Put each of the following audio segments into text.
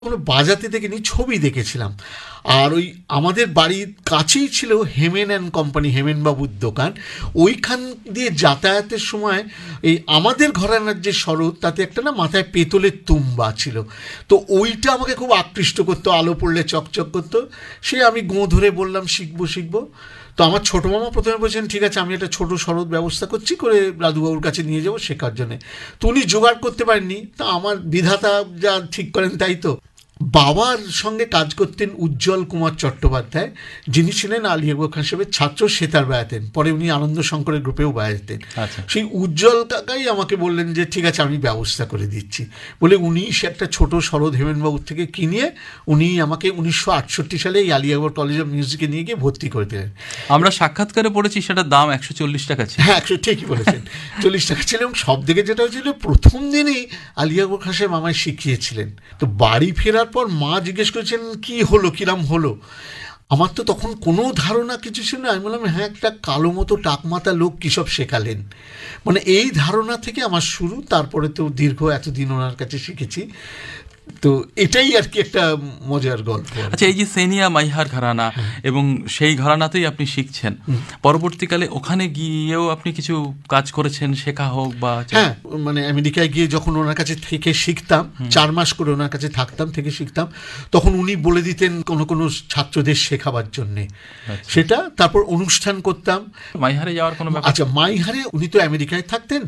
কোনো বাজাতে দেখিনি, ছবি দেখেছিলাম। আর ওই আমাদের বাড়ির কাছেই ছিল হেমেন অ্যান্ড কোম্পানি, হেমেনবাবুর দোকান। ওইখান দিয়ে যাতায়াতের সময় এই আমাদের ঘরানার যে শরৎ, তাতে একটা না মাথায় পেতলের তুম্বা ছিল, তো ওইটা আমাকে খুব আকৃষ্ট করতো, আলো পড়লে চকচক করতো। সে আমি গোঁ ধরে বললাম শিখবো শিখবো। তো আমার ছোটো মামা প্রথমে বলছেন ঠিক আছে, আমি একটা ছোটো শরৎ ব্যবস্থা করছি, করে রাধুবাবুর কাছে নিয়ে যাবো শেখার জন্যে। তো উনি জোগাড় করতে পারেননি, তা আমার বিধাতা যা ঠিক করেন তাই তো। বাবার সঙ্গে কাজ করতেন উজ্জ্বল কুমার চট্টোপাধ্যায়, যিনি ছিলেন আলিয়াগড় খান সাহেবের ছাত্র, সেতার বাজাতেন, পরে উনি আনন্দ শঙ্করের গ্রুপেও বাজাতেন। সেই উজ্জ্বল কাকাই আমাকে বললেন যে ঠিক আছে আমি ব্যবস্থা করে দিচ্ছি, বলে উনি সে একটা ছোট শরৎ হেমেনবাবুর থেকে কিনিয়ে উনি আমাকে 1968 সালে এই আলিয়াগড় কলেজ অফ মিউজিকে নিয়ে গিয়ে ভর্তি করে দিলেন। আমরা সাক্ষাৎকারে পড়েছি সেটার দাম 140 টাকা ছিল। হ্যাঁ, ঠিকই বলেছেন, 40 টাকা ছিল। এবং সব দিকে যেটা হয়েছিল, প্রথম দিনই আলিয়াগড় খান সাহেব আমায় শিখিয়েছিলেন। তো বাড়ি ফেরার পর মা জিজ্ঞেস করেছেন কি হলো, কিরাম হলো। আমার তো তখন কোনো ধারণা কিছু ছিল না। আমি বললাম হ্যাঁ, একটা কালো মতো টাকমাতা লোক কী সব শেখালেন। মানে এই ধারণা থেকে আমার শুরু। তারপরে তো দীর্ঘ এতদিন ওনার কাছে শিখেছি। তো এটাই আর কি একটা মজার গল্প। আচ্ছা, এই যে সেনিয়া মাইহার ঘরানা, এবং সেই ঘরানাতেই আপনি শিখছেন, পরবর্তীকালে ওখানে গিয়েও আপনি কিছু কাজ করেছেন, শেখা হোক বা? হ্যাঁ, মানে আমেরিকায় গিয়ে যখন ওনার কাছে থেকে শিখতাম, 4 মাস করে ওনার কাছে থাকতাম, থেকে শিখতাম, তখন উনি বলে দিতেন কোনো কোনো ছাত্রদের শেখাবার জন্যে। সেটা তারপর অনুষ্ঠান করতাম। মাইহারে যাওয়ার কোনো ব্যাপার? আচ্ছা, মাইহারে উনি তো আমেরিকায় থাকতেন,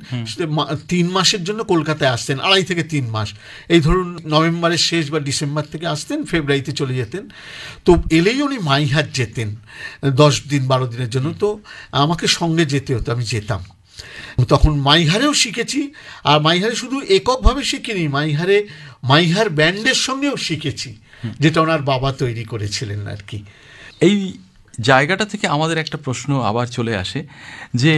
3 মাসের জন্য কলকাতায় আসতেন, 2.5 থেকে 3 মাস। এই ধরুন নভেম্বরের শেষ বা ডিসেম্বর থেকে আসতেন, ফেব্রুয়ারিতে চলে যেতেন। তো এলেই উনি মাইহার যেতেন 10 দিন 12 দিনের জন্য। তো আমাকে সঙ্গে যেতে হতো, আমি যেতাম। তখন মাইহারেও শিখেছি। আর মাইহারে শুধু এককভাবে শিখিনি, মাইহার ব্যান্ডের সঙ্গেও শিখেছি, যেটা ওনার বাবা তৈরি করেছিলেন আর কি। এই জায়গাটা থেকে আমাদের একটা প্রশ্ন আবার চলে আসে যে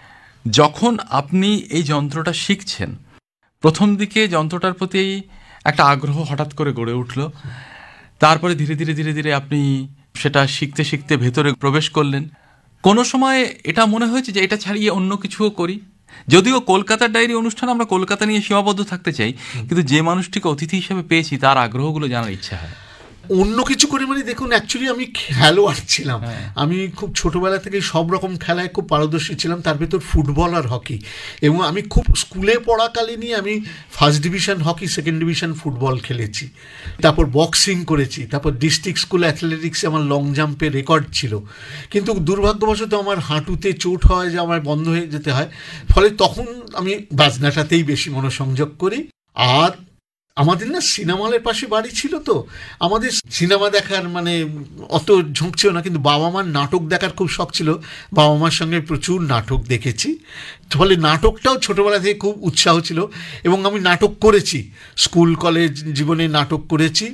যখন আপনি এই যন্ত্রটা শিখছেন, প্রথম দিকে যন্ত্রটার প্রতি একটা আগ্রহ হঠাৎ করে গড়ে উঠল, তারপরে ধীরে ধীরে ধীরে ধীরে আপনি সেটা শিখতে শিখতে ভেতরে প্রবেশ করলেন। কোনো সময় এটা মনে হয়েছে যে এটা ছাড়িয়ে অন্য কিছুও করি? যদিও কলকাতার ডায়েরি অনুষ্ঠান আমরা কলকাতা নিয়ে সীমাবদ্ধ থাকতে চাই, কিন্তু যে মানুষটিকে অতিথি হিসেবে পেয়েছি তার আগ্রহগুলো জানার ইচ্ছা হয়। অন্য কিছু করে মানে দেখুন, অ্যাকচুয়ালি আমি খেলোয়াড় ছিলাম। আমি খুব ছোটোবেলা থেকে সব রকম খেলায় খুব পারদর্শী ছিলাম, তার ভেতর ফুটবল আর হকি। এবং আমি খুব স্কুলে পড়াকালীনই আমি first division hockey, second division football খেলেছি, তারপর বক্সিং করেছি, তারপর ডিস্ট্রিক্ট স্কুল অ্যাথলেটিক্সে আমার লং জাম্পে রেকর্ড ছিল। কিন্তু দুর্ভাগ্যবশত আমার হাঁটুতে চোট হয়, যে আমার বন্ধ হয়ে যেতে হয়, ফলে তখন আমি বাজনাটাতেই বেশি মনোসংযোগ করি। আর আমাদের না সিনেমা হলের পাশে বাড়ি ছিল, তো আমাদের সিনেমা দেখার মানে অত ঝোঁক ছিল না, কিন্তু বাবা মার নাটক দেখার খুব শখ ছিল। বাবা মার সঙ্গে প্রচুর নাটক দেখেছি, ফলে নাটকটাও ছোটোবেলা থেকে খুব উৎসাহ ছিল। এবং আমি নাটক করেছি, স্কুল কলেজ জীবনে নাটক করেছি।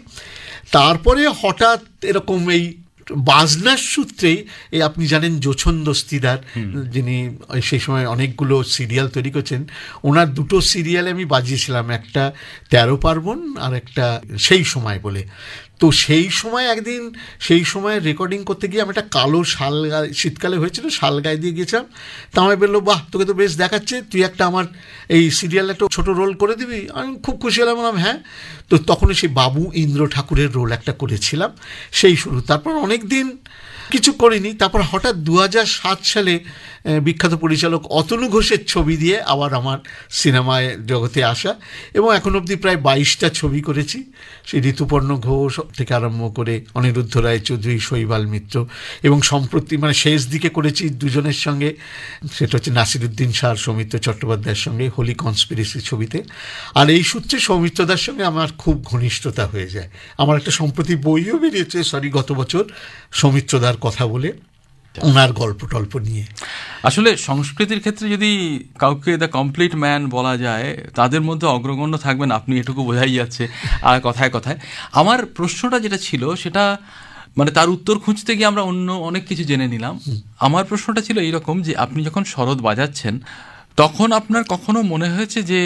তারপরে হঠাৎ এরকম এই বাজনার সূত্রেই, এই আপনি জানেন জোছন দস্তিদার, যিনি সেই সময় অনেকগুলো সিরিয়াল তৈরি করছেন, ওনার 2টো সিরিয়ালে আমি বাজিয়েছিলাম, একটা 13 পার্বণ আর একটা সেই সময় বলে। তো সেই সময় একদিন সেই সময় রেকর্ডিং করতে গিয়ে আমি একটা কালো শাল, শীতকালে হয়েছিল, শাল গায়ে দিয়ে গেছিলাম। তা আমায় বললো বাহ, তোকে তো বেশ দেখাচ্ছে, তুই একটা আমার এই সিরিয়ালে একটা ছোটো রোল করে দিবি। আমি খুব খুশি হলাম, বললাম হ্যাঁ। তো তখনই সেই বাবু ইন্দ্র ঠাকুরের রোল একটা করেছিলাম, সেই শুরু। তারপর অনেক দিন কিছু করিনি। তারপর হঠাৎ 2007 সালে বিখ্যাত পরিচালক অতনু ঘোষের ছবি দিয়ে আবার আমার সিনেমায় জগতে আসা, এবং এখন অবধি প্রায় 22টা ছবি করেছি। সেই ঋতুপর্ণ ঘোষ থেকে আরম্ভ করে অনিরুদ্ধ রায় চৌধুরী, শৈবাল মিত্র, এবং সম্প্রতি মানে শেষ দিকে করেছি দুজনের সঙ্গে, সেটা হচ্ছে নাসিরুদ্দিন শাহ, সৌমিত্র চট্টোপাধ্যায়ের সঙ্গে হোলি কনস্পিরেসি ছবিতে। আর এই সূত্রে সৌমিত্রদার সঙ্গে আমার খুব ঘনিষ্ঠতা হয়ে যায়। আমার একটা সম্প্রতি বইও বেরিয়েছে, গত বছর, সৌমিত্রদার কথা বলে, ওনার গল্প টল্প নিয়ে। আসলে সংস্কৃতির ক্ষেত্রে যদি কাউকে দ্য কমপ্লিট ম্যান বলা যায়, তাদের মধ্যে অগ্রগণ্য থাকবেন আপনি, এটুকু বোঝাই যাচ্ছে। আর কথায় কথায় আমার প্রশ্নটা যেটা ছিল, সেটা মানে তার উত্তর খুঁজতে গিয়ে আমরা অন্য অনেক কিছু জেনে নিলাম। আমার প্রশ্নটা ছিল এইরকম, যে আপনি যখন শরৎ বাজাচ্ছেন, তখন আপনার কখনো মনে হয়েছে যে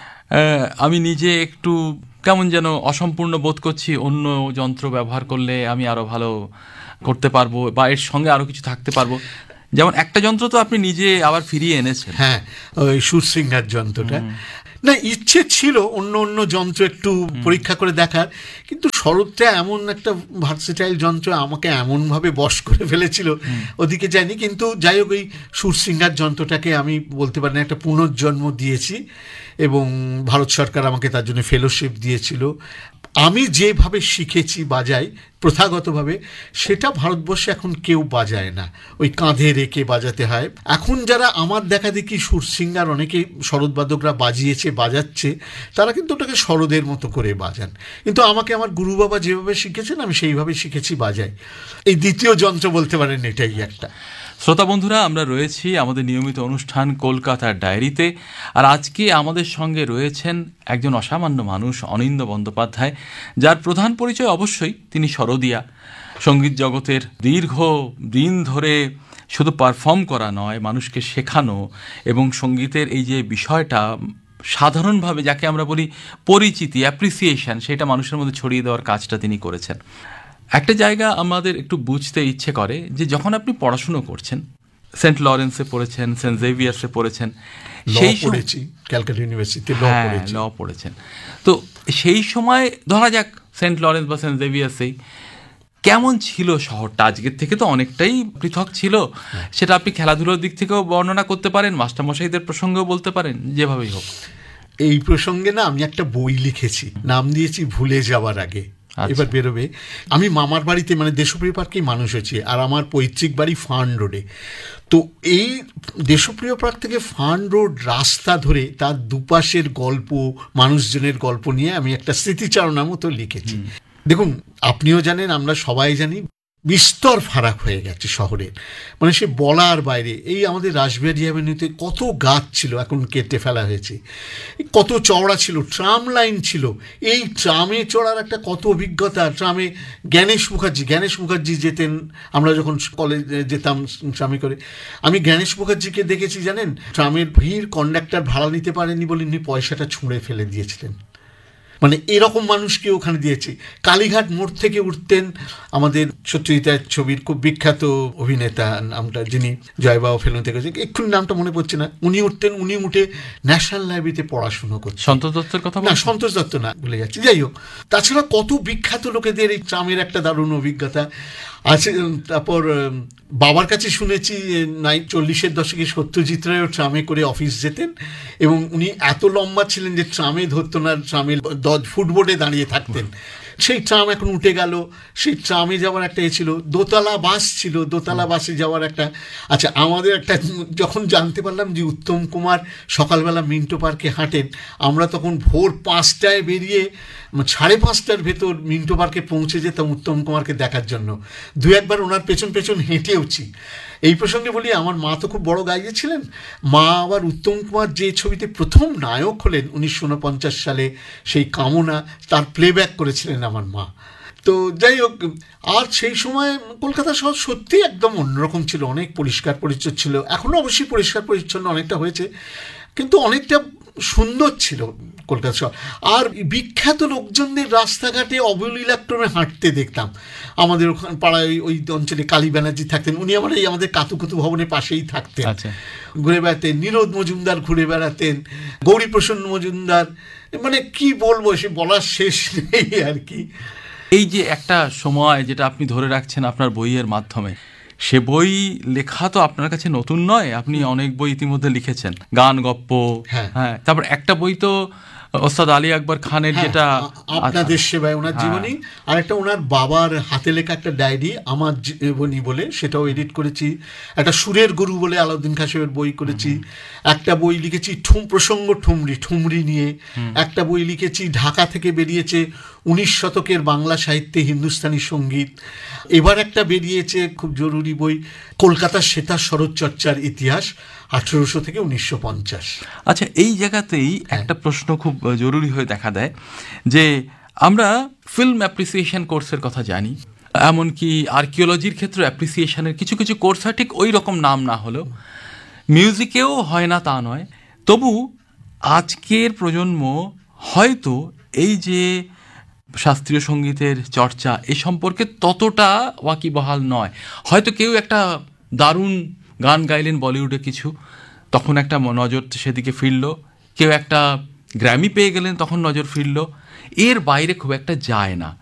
আমি নিজে একটু কেমন যেন অসম্পূর্ণ বোধ করছি, অন্য যন্ত্র ব্যবহার করলে আমি আরো ভালো করতে পারবো, বা এর সঙ্গে আরো কিছু থাকতে পারবো? যেমন একটা যন্ত্র তো আপনি নিজে আবার ফিরিয়ে এনেছেন। হ্যাঁ, ওই সুরসিংহার যন্ত্রটা। না, ইচ্ছে ছিল অন্য অন্য যন্ত্র একটু পরীক্ষা করে দেখার, কিন্তু শরৎটা এমন একটা ভার্সেটাইল যন্ত্র, আমাকে এমনভাবে বশ করে ফেলেছিল, ওদিকে যায়নি। কিন্তু যাই হোক, এই সুরসিঙ্গার যন্ত্রটাকে আমি বলতে পারি না একটা পুনর্জন্ম দিয়েছি, এবং ভারত সরকার আমাকে তার জন্য ফেলোশিপ দিয়েছিল। আমি যেভাবে শিখেছি বাজাই প্রথাগতভাবে, সেটা ভারতবর্ষে এখন কেউ বাজায় না, ওই কাঁধে রেখে বাজাতে হয়। এখন যারা আমার দেখা দেখি সুরসিঙ্গার অনেকে শরৎবাদকরা বাজাচ্ছে, তারা কিন্তু ওটাকে শরদের মতো করে বাজান। কিন্তু আমাকে আমার গুরু বাবা যেভাবে শিখেছেন, আমি সেইভাবে শিখেছি বাজাই। এই দ্বিতীয় যন্ত্র বলতে পারেন এটাই একটা। শ্রোতা বন্ধুরা, আমরা রয়েছি আমাদের নিয়মিত অনুষ্ঠান কলকাতার ডায়েরিতে, আর আজকে আমাদের সঙ্গে রয়েছেন একজন অসামান্য মানুষ, অনিন্দ্য বন্দ্যোপাধ্যায়, যার প্রধান পরিচয় অবশ্যই তিনি শরদিয়া। সঙ্গীত জগতের দীর্ঘ দিন ধরে শুধু পারফর্ম করা নয়, মানুষকে শেখানো এবং সঙ্গীতের এই যে বিষয়টা সাধারণভাবে যাকে আমরা বলি পরিচিতি, অ্যাপ্রিসিয়েশন, সেটা মানুষের মধ্যে ছড়িয়ে দেওয়ার কাজটা তিনি করেছেন। একটা জায়গা আমাদের একটু বুঝতে ইচ্ছে করে যে যখন আপনি পড়াশুনো করছেন, সেন্ট লরেন্সে পড়েছেন, সেন্ট জেভিয়ার্সে পড়েছেন, সেই পড়েছি, ক্যালকাটা ইউনিভার্সিটিতে ল পড়েছেন, তো সেই সময় ধরা যাক সেন্ট লরেন্স বা সেন্ট জেভিয়ার্সেই কেমন ছিল শহরটা? আজকের থেকে তো অনেকটাই পৃথক ছিল। সেটা আপনি খেলাধুলোর দিক থেকেও বর্ণনা করতে পারেন, মাস্টারমশাইদের প্রসঙ্গেও বলতে পারেন, যেভাবেই হোক। এই প্রসঙ্গে না আমি একটা বই লিখেছি, নাম দিয়েছি ভুলে যাওয়ার আগে। এবার বেরোবে। আমি মামার বাড়িতে মানে দেশপ্রিয় পার্কেই মানুষ হয়েছি, আর আমার পৈতৃক বাড়ি ফার্ন রোডে। তো এই দেশপ্রিয় পার্ক থেকে ফার্ন রোড রাস্তা ধরে তার দুপাশের গল্প, মানুষজনের গল্প নিয়ে আমি একটা স্মৃতিচারণার মতো লিখেছি। দেখুন, আপনিও জানেন, আমরা সবাই জানি, বিস্তর ফারাক হয়ে গেছে শহরের, মানে সে বলার বাইরে। এই আমাদের রাসবিহারী অ্যাভিনিউতে কত গাছ ছিল, এখন কেটে ফেলা হয়েছে। কত চওড়া ছিল, ট্রাম লাইন ছিল। এই ট্রামে চড়ার একটা কত অভিজ্ঞতা। ট্রামে জ্ঞানেশ মুখার্জি যেতেন, আমরা যখন কলেজে যেতাম ট্রামে করে। আমি জ্ঞানেশ মুখার্জিকে দেখেছি জানেন, ট্রামের ভিড়, কন্ডাক্টর ভাড়া নিতে পারেনি বলে উনি পয়সাটা ছুঁড়ে ফেলে দিয়েছিলেন। মানে এরকম মানুষকে ওখানে দিয়েছি। কালীঘাট মোড় থেকে উঠতেন আমাদের সত্যজিৎ ছবির খুব বিখ্যাত অভিনেতা, নামটা যিনি জয়বাবা ফিল্ম থেকে, এক্ষুনি নামটা মনে পড়ছে না, উনি উঠতেন। উনি উঠে ন্যাশনাল লাইব্রেরিতে পড়াশুনো করতেন। সন্তোষ দত্তের কথা না, সন্তোষ দত্ত না, ভুলে যাচ্ছি। যাই হোক, তাছাড়া কত বিখ্যাত লোকেদের এই ট্রামের একটা দারুণ অভিজ্ঞতা আছে। তারপর বাবার কাছে শুনেছি 40-এর দশকে সত্যজিৎ রায়ও ট্রামে করে অফিস যেতেন, এবং উনি এত লম্বা ছিলেন যে ট্রামে ধরতো না, ট্রামে ফুটবোর্ডে দাঁড়িয়ে থাকতেন। সেই ট্রাম এখন উঠে গেল। সেই ট্রামে যাওয়ার একটা ছিল, দোতলা বাস ছিল, দোতলা বাসে যাওয়ার একটা। আচ্ছা, আমাদের একটা যখন জানতে পারলাম যে উত্তম কুমার সকালবেলা মিন্টো পার্কে হাঁটেন, আমরা তখন ভোর 5টায় বেরিয়ে 5:30টার ভেতর মিন্টো পার্কে পৌঁছে যেতাম উত্তম কুমারকে দেখার জন্য। দু একবার ওনার পেছন পেছন হেঁটেওছি। এই প্রসঙ্গে বলি, আমার মা তো খুব বড় গাইয়ে ছিলেন। মা আবার উত্তম কুমার যে ছবিতে প্রথম নায়ক হলেন 1949 সালে, সেই কামনা, তার প্লেব্যাক করেছিলেন আমার মা। তো যাই হোক, আর সেই সময় কলকাতা শহর সত্যি একদম অন্যরকম ছিল, অনেক পরিষ্কার পরিচ্ছন্ন ছিল। এখনও অবশ্যই পরিষ্কার পরিচ্ছন্ন অনেকটা হয়েছে, কিন্তু অনেকটা সুন্দর ছিল কলকাতা শহর। আর বিখ্যাত লোকজনদের রাস্তাঘাটে অবলীলাক্রমে হাঁটতে দেখতাম। আমাদের ওখানে পাড়ায় ওই অঞ্চলে কালী ব্যানার্জি থাকতেন, উনি আমার এই আমাদের কাতুকুতু ভবনের পাশেই থাকতেন। ঘুরে বেড়াতেন। নীরোদ মজুমদার ঘুরে বেড়াতেন, গৌরীপ্রসন্ন মজুমদার, মানে কি বলবো, সে বলার শেষ নেই আর কি। এই যে একটা সময় যেটা আপনি ধরে রাখছেন আপনার বইয়ের মাধ্যমে, সে বই লেখা তো আপনার কাছে নতুন নয়, আপনি অনেক বই ইতিমধ্যে লিখেছেন, গান, গপ্প। হ্যাঁ, তারপর একটা বই তো ওস্তাদ আলী আকবর খানের, যেটা আপনাদের সেবায়, ওনার জীবনী, আর একটা ওনার বাবার হাতে লেখা একটা ডায়েরি, আমার জীবনী বলে, সেটাও এডিট করেছি। একটা সুরের গুরু বলে আলাউদ্দিন খাসের বই করেছি। একটা বই লিখেছি প্রসঙ্গ ঠুমরি নিয়ে। একটা বই লিখেছি, ঢাকা থেকে বেরিয়েছে 19 শতকের বাংলা সাহিত্যে হিন্দুস্তানি সঙ্গীত। এবার একটা বেরিয়েছে খুব জরুরি বই, কলকাতার সেতার শরৎচর্চার ইতিহাস 1800 থেকে 1950। আচ্ছা, এই জায়গাতেই একটা প্রশ্ন খুব জরুরি হয়ে দেখা দেয়, যে আমরা ফিল্ম অ্যাপ্রিসিয়েশন কোর্সের কথা জানি, এমনকি আর্কিওলজির ক্ষেত্রে অ্যাপ্রিসিয়েশনের কিছু কিছু কোর্স হয়, ঠিক ওই রকম নাম না হলেও। মিউজিকেও হয় না তা নয়, তবু আজকের প্রজন্ম হয়তো এই যে শাস্ত্রীয় সঙ্গীতের চর্চা এ সম্পর্কে ততটা ওয়াকিবহাল নয়। হয়তো কেউ একটা দারুণ গান গাইলেন বলিউডে কিছু, তখন একটা নজর সেদিকে ফিরল। কেউ একটা গ্র্যামি পেয়ে গেলেন তখন নজর ফিরল, এর বাইরে খুব একটা যায় না।